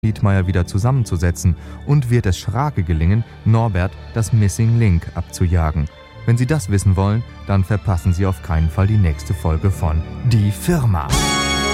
Niedmeyer wieder zusammenzusetzen und wird es Schrake gelingen, Norbert das Missing Link abzujagen. Wenn Sie das wissen wollen, dann verpassen Sie auf keinen Fall die nächste Folge von Die Firma.